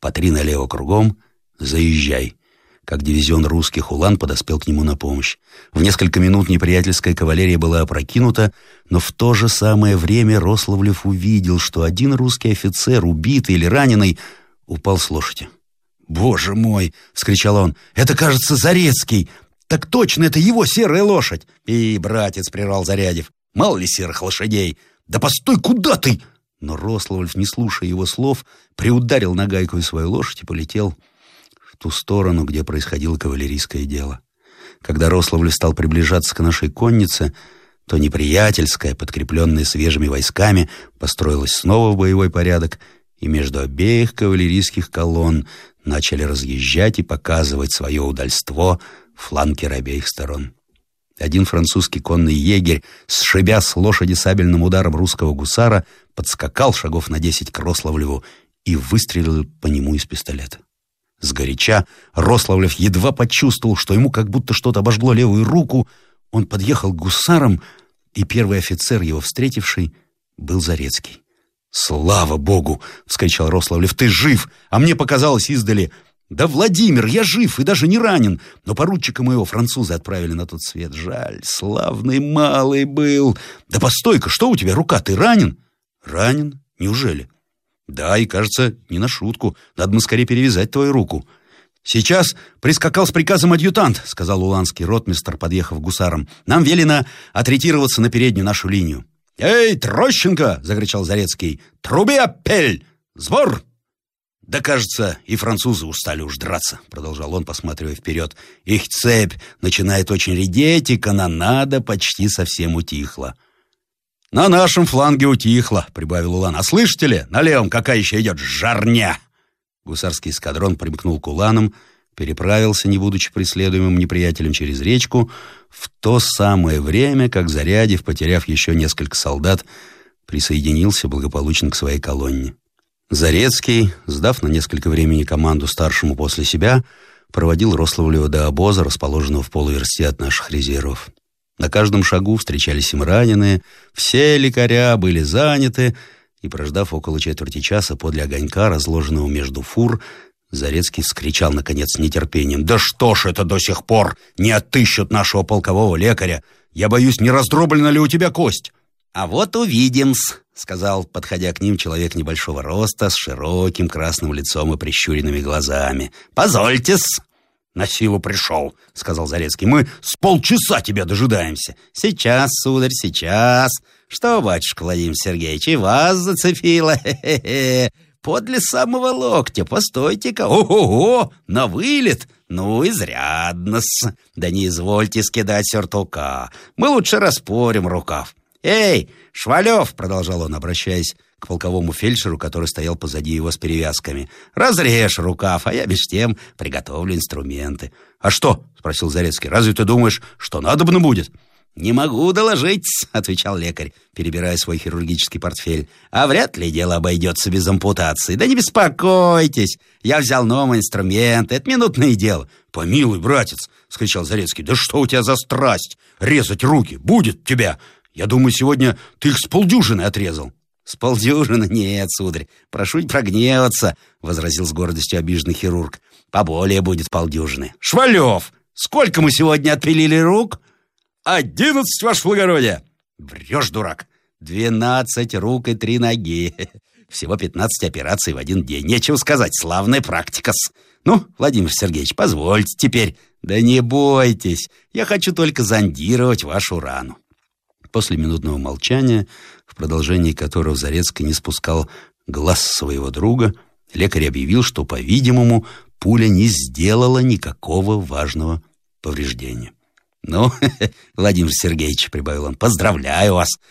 по 3 налево кругом, заезжай». Как дивизион русских улан подоспел к нему на помощь. В несколько минут неприятельская кавалерия была опрокинута, но в то же самое время Рославлев увидел, что один русский офицер, убитый или раненый, упал с лошади. «Боже мой!» — вскричал он. «Это, кажется, Зарецкий! Так точно, это его серая лошадь!» «И, братец!» — прервал Зарядев. «Мало ли серых лошадей! Да постой, куда ты?» Но Рославлев, не слушая его слов, приударил нагайкой свою лошадь и полетел в ту сторону, где происходило кавалерийское дело. Когда Рославлев стал приближаться к нашей коннице, то неприятельская, подкрепленная свежими войсками, построилась снова в боевой порядок, и между обеих кавалерийских колонн начали разъезжать и показывать свое удальство фланкеры обеих сторон. Один французский конный егерь, сшибя с лошади сабельным ударом русского гусара, подскакал шагов на 10 к Рославлеву и выстрелил по нему из пистолета. Сгоряча Рославлев едва почувствовал, что ему как будто что-то обожгло левую руку. Он подъехал к гусарам, и первый офицер, его встретивший, был Зарецкий. «Слава Богу!» — вскричал Рославлев. «Ты жив! А мне показалось издали. Да, Владимир, я жив и даже не ранен, но поручика моего французы отправили на тот свет. Жаль, славный малый был. Да постой-ка, что у тебя, рука, ты ранен?» «Ранен? Неужели?» «Да, и, кажется, не на шутку. Надо бы скорее перевязать твою руку». «Сейчас прискакал с приказом адъютант», — сказал уланский ротмистр, подъехав к гусарам. «Нам велено отретироваться на переднюю нашу линию». «Эй, Трощенко!» — закричал Зарецкий. «Труби аппель! Сбор!» «Да, кажется, и французы устали уж драться», — продолжал он, посматривая вперед. «Их цепь начинает очень редеть, и канонада почти совсем утихла». «На нашем фланге утихло», — прибавил улан. «А слышите ли, на левом какая еще идет жарня!» Гусарский эскадрон примкнул к уланам, переправился, не будучи преследуемым неприятелем, через речку, в то самое время, как Зарядев, потеряв еще несколько солдат, присоединился благополучно к своей колонне. Зарецкий, сдав на несколько времени команду старшему после себя, проводил Рославлева до обоза, расположенного в полуверсте от наших резервов. На каждом шагу встречались им раненые, все лекаря были заняты, и, прождав около четверти часа подле огонька, разложенного между фур, Зарецкий вскричал, наконец, с нетерпением: «Да что ж это до сих пор не отыщут нашего полкового лекаря? Я боюсь, не раздроблена ли у тебя кость?» «А вот увидим-с», — сказал, подходя к ним, человек небольшого роста, с широким красным лицом и прищуренными глазами. «Позвольте-с». «На силу пришел», — сказал Зарецкий. «Мы с полчаса тебя дожидаемся». «Сейчас, сударь, сейчас. Что, батюшка Владимир Сергеевич, и вас зацепило? Хе-хе-хе. Подле самого локтя, постойте-ка. Ого-го, на вылет. Ну, изрядно-с. Да не извольте скидать сюртука. Мы лучше распорим рукав. Эй, Швалев, — продолжал он, обращаясь к полковому фельдшеру, который стоял позади его с перевязками, — разрежь рукав, а я меж тем приготовлю инструменты. «А что?» — спросил Зарецкий. «Разве ты думаешь, что надобно будет?» «Не могу доложить», — отвечал лекарь, перебирая свой хирургический портфель. «А вряд ли дело обойдется без ампутации. Да не беспокойтесь, я взял новые инструменты, это минутное дело». «Помилуй, братец», — вскричал Зарецкий, — «да что у тебя за страсть? Резать руки будет тебя. Я думаю, сегодня ты их с полдюжины отрезал». «С полдюжины? Нет, сударь, прошу не прогневаться», — возразил с гордостью обиженный хирург. «Поболее будет полдюжины». «Швалев, сколько мы сегодня отпилили рук?» 11, ваше благородие. «Врешь, дурак. 12 рук и 3 ноги. Всего 15 операций в один день. Нечего сказать, славная практика-с. Ну, Владимир Сергеевич, позвольте теперь». «Да не бойтесь, я хочу только зондировать вашу рану». После минутного молчания, в продолжении которого Зарецкий не спускал глаз своего друга, лекарь объявил, что, по-видимому, пуля не сделала никакого важного повреждения. «Ну, Владимир Сергеевич, — прибавил он, — поздравляю вас.